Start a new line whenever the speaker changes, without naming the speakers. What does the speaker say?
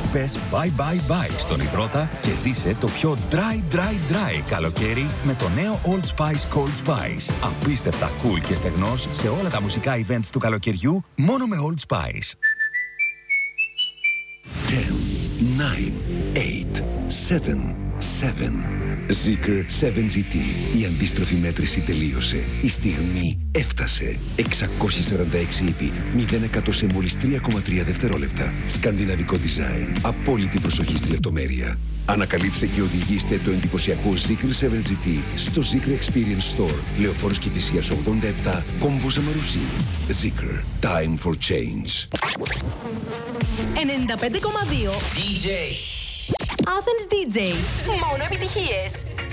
Πες bye bye bye στον υδρότα και ζήσε το πιο dry καλοκαίρι με το νέο Old Spice Cold Spice. Απίστευτα cool και στεγνός σε όλα τα μουσικά events του καλοκαιριού μόνο με Old Spice.
10, 9, 8, 7, 7. Zeekr 7GT. Η αντίστροφη μέτρηση τελείωσε. Η στιγμή έφτασε. 646 ύπη. 0% σε μόλις 3,3 δευτερόλεπτα. Σκανδιναβικό design. Απόλυτη προσοχή στη λεπτομέρεια. Ανακαλύψτε και οδηγήστε το εντυπωσιακό Zeekr 7GT στο Zeekr Experience Store. Λεωφόρος Κηφισίας 87, Κόμβος Αμαρουσί. Zeekr. Time for change.
95,2
DJ
Athens DJ. Μόνο επιτυχίες.